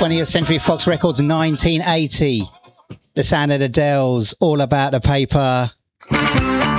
20th Century Fox Records, 1980. The sound of the Dells, All About the Paper.